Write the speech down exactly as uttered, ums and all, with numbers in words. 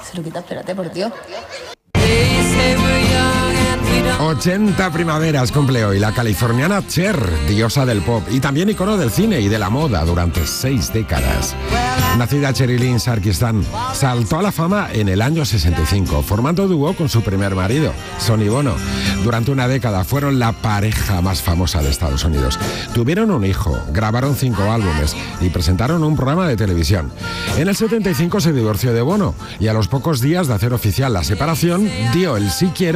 Se lo quita, espérate, por Dios. ochenta primaveras cumple hoy la californiana Cher, diosa del pop y también icono del cine y de la moda durante seis décadas. Nacida Cherry Lynn Sarkistan, saltó a la fama en el año sesenta y cinco, formando dúo con su primer marido, Sonny Bono. Durante una década fueron la pareja más famosa de Estados Unidos. Tuvieron un hijo, grabaron cinco álbumes y presentaron un programa de televisión. En el setenta y cinco se divorció de Bono y a los pocos días de hacer oficial la separación, dio el sí quiero